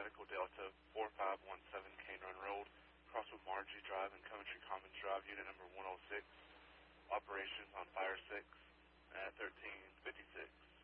Medical Delta 4517 Cane Run Road, across with Margie Drive and Coventry Commons Drive, unit number 106. Operations on Fire 6 at 1356.